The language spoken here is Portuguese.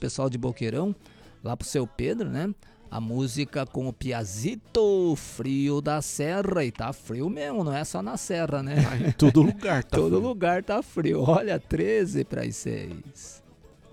pessoal de Boqueirão, lá pro seu Pedro, né? A música com o Piazito, Frio da Serra. E tá frio mesmo, não é só na serra, né? Em todo lugar tá Todo frio. lugar tá frio. Olha, 13 para as 6.